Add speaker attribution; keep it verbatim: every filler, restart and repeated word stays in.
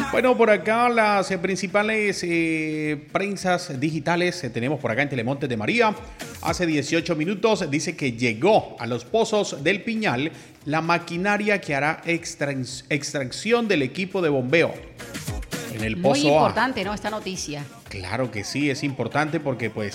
Speaker 1: Bueno, por acá las eh, principales eh, prensas digitales eh, tenemos por acá en Telemonte de María. Hace dieciocho minutos dice que llegó a los pozos del Piñal la maquinaria que hará extra- extracción del equipo de bombeo. En el
Speaker 2: Muy
Speaker 1: pozo A.
Speaker 2: importante, ¿no? Esta noticia.
Speaker 1: Claro que sí, es importante porque pues